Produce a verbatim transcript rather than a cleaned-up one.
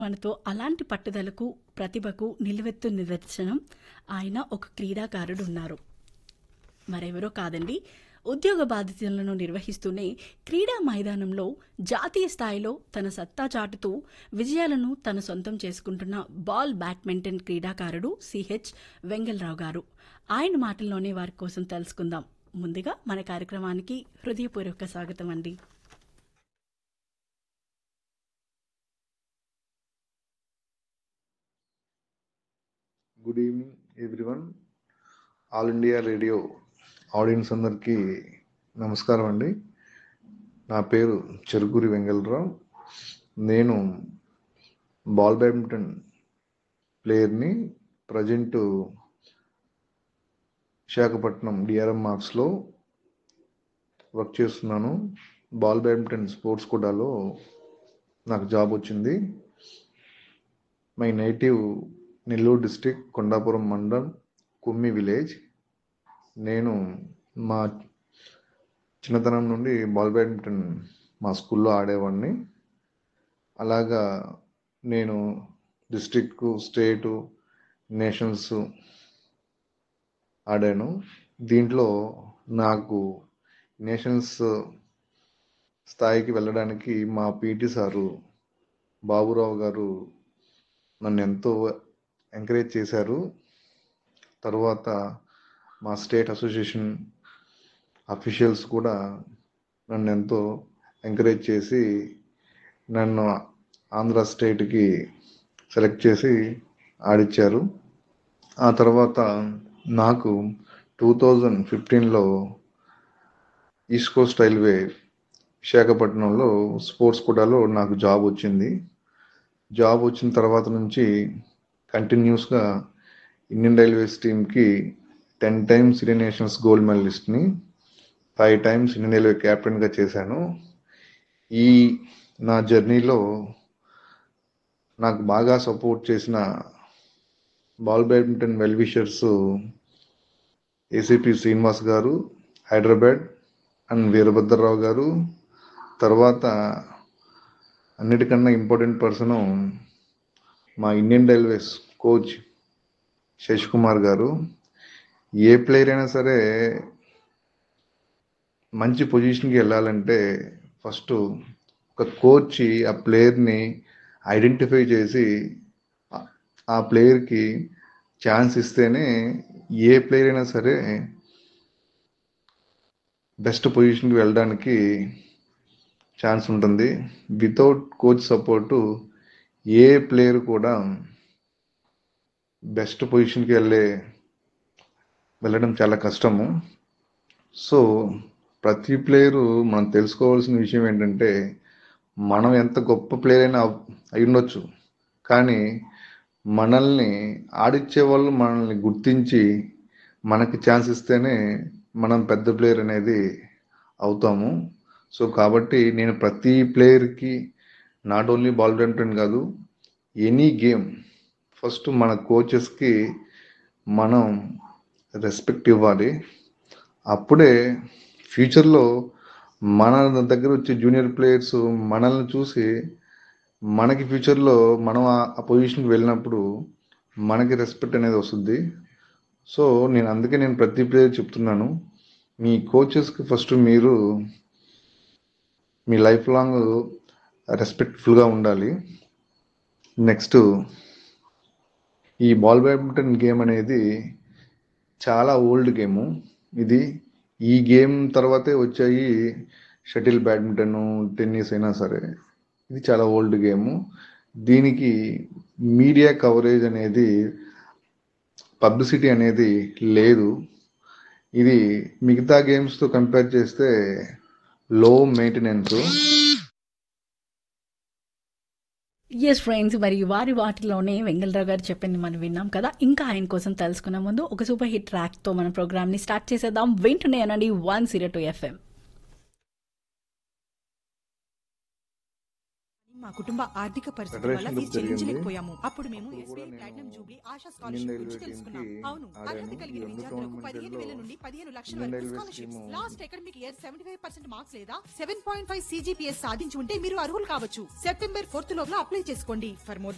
మనతో అలాంటి పట్టుదలకు, ప్రతిభకు నిలువెత్తు నిదర్శనం ఆయన ఒక క్రీడాకారుడు ఉన్నారు. మరెవరో కాదండి, ఉద్యోగ బాధ్యతలను నిర్వహిస్తూనే క్రీడా మైదానంలో జాతీయ స్థాయిలో తన సత్తా చాటుతూ విజయాలను తన సొంతం చేసుకుంటున్న బాల్ బ్యాడ్మింటన్ క్రీడాకారుడు సిహెచ్ వెంగళరావు గారు. ఆయన మాటల్లోనే వారి కోసం తెలుసుకుందాం. ముందుగా మన కార్యక్రమానికి హృదయపూర్వక స్వాగతం అండి. Good evening everyone. All India radio audience అందరికీ నమస్కారం అండి. నా పేరు చెరుకూరి వెంగళరావు. నేను ball badminton ప్లేయర్ని. Present Visakhapatnam DRM మార్క్స్లో work చేస్తున్నాను. బాల్ బ్యాడ్మింటన్ స్పోర్ట్స్ కోటాలో నాకు జాబ్ వచ్చింది. My native Nellore district, Kondapuram మండలం, కుమ్మి విలేజ్. నేను మా చిన్నతనం నుండి బాల్ బ్యాడ్మింటన్ మా స్కూల్లో ఆడేవాడిని. అలాగా నేను డిస్ట్రిక్ట్, స్టేటు, నేషనల్స్ ఆడాను. దీంట్లో నాకు నేషనల్స్ స్థాయికి వెళ్ళడానికి మా పీటీ సారు బాబురావు గారు నన్ను ఎంతో ఎంకరేజ్ చేశారు. తర్వాత మా స్టేట్ అసోసియేషన్ అఫీషియల్స్ కూడా నన్ను ఎంతో ఎంకరేజ్ చేసి నన్ను ఆంధ్ర స్టేట్కి సెలెక్ట్ చేసి ఆడిచ్చారు. ఆ తర్వాత నాకు టూ థౌజండ్ ఫిఫ్టీన్లో ఈస్ట్ కోస్ట్ రైల్వే విశాఖపట్నంలో స్పోర్ట్స్ కోటాలో నాకు జాబ్ వచ్చింది. జాబ్ వచ్చిన తర్వాత నుంచి కంటిన్యూస్గా ఇండియన్ రైల్వేస్ టీమ్కి ten times Indian nationals gold మెడలిస్ట్ని, five times Indian railway క్యాప్టెన్గా చేశాను. ఈ నా జర్నీలో నాకు బాగా సపోర్ట్ చేసిన ball badminton well wishers ACP Srinivas గారు హైదరాబాద్ అండ్ వీరభద్రరావు గారు. తర్వాత అన్నిటికన్నా ఇంపార్టెంట్ పర్సను మా Indian railways coach Shashi Kumar గారు. ఏ ప్లేయర్ అయినా సరే మంచి పొజిషన్కి వెళ్ళాలంటే ఫస్ట్ ఒక కోచ్ ఆ ప్లేయర్ని ఐడెంటిఫై చేసి ఆ ప్లేయర్కి ఛాన్స్ ఇస్తేనే ఏ ప్లేయర్ అయినా సరే బెస్ట్ పొజిషన్కి వెళ్ళడానికి ఛాన్స్ ఉంటుంది. వితౌట్ కోచ్ సపోర్టు ఏ ప్లేయర్ కూడా బెస్ట్ పొజిషన్కి వెళ్ళే వెళ్ళడం చాలా కష్టము. సో ప్రతి ప్లేయరు మనం తెలుసుకోవాల్సిన విషయం ఏంటంటే, మనం ఎంత గొప్ప ప్లేయర్ అయినా అయి ఉండొచ్చు, కానీ మనల్ని ఆడిచ్చే వాళ్ళు మనల్ని గుర్తించి మనకి ఛాన్స్ ఇస్తేనే మనం పెద్ద ప్లేయర్ అనేది అవుతాము. సో కాబట్టి నేను ప్రతి ప్లేయర్కి, నాట్ ఓన్లీ బాల్ బ్యాడ్మింటన్ కాదు, ఎనీ గేమ్ ఫస్ట్ మన కోచెస్కి మనం రెస్పెక్ట్ ఇవ్వాలి. అప్పుడే ఫ్యూచర్లో మన దగ్గర వచ్చే జూనియర్ ప్లేయర్స్ మనల్ని చూసి మనకి ఫ్యూచర్లో మనం ఆ పొజిషన్కి వెళ్ళినప్పుడు మనకి రెస్పెక్ట్ అనేది వస్తుంది. సో నేను అందుకే నేను ప్రతి ప్లేయర్ చెప్తున్నాను, మీ కోచెస్కి ఫస్ట్ మీరు మీ లైఫ్ లాంగ్ రెస్పెక్ట్ఫుల్గా ఉండాలి. నెక్స్ట్ ఈ బాల్ బ్యాడ్మింటన్ గేమ్ అనేది చాలా ఓల్డ్ గేము. ఇది ఈ గేమ్ తర్వాతే వచ్చాయి షటిల్ బ్యాడ్మింటన్, టెన్నిస్ అయినా సరే. ఇది చాలా ఓల్డ్ గేము. దీనికి మీడియా కవరేజ్ అనేది, పబ్లిసిటీ అనేది లేదు. ఇది మిగతా గేమ్స్తో కంపేర్ చేస్తే లో మెయింటెనెన్స్. ఎస్ ఫ్రెండ్స్, మరి వారి వాటిలోనే వెంగళరావు గారు చెప్పింది మనం విన్నాం కదా. ఇంకా ఆయన కోసం తెలుసుకునే ముందు ఒక సూపర్ హిట్ ట్రాక్తో మన ప్రోగ్రామ్ని స్టార్ట్ చేసేద్దాం. వింటూనే అనండి వన్ జీరో టూ ఎఫ్ఎం. మా కుటుంబ ఆర్థిక పరిస్థితి వల్ల ఫీజు చెల్లించలేకపోయాము. అప్పుడు మేము SBI platinum Jubilee ASHA scholarship గురించి తెలుసుకున్నాం. అవును, అర్హత కలిగిన విద్యార్థులకు పదిహేను వేల నుండి పదిహేను లక్షల వరకు scholarships. Last academic year seventy five percent marks లేదా సెవెన్ పాయింట్ ఫైవ్ సీజీపీఎస్ సాధించి ఉంటే మీరు అర్హులు కావచ్చు. సెప్టెంబర్ ఫోర్త్ లోగా అప్లై చేసుకోండి. For more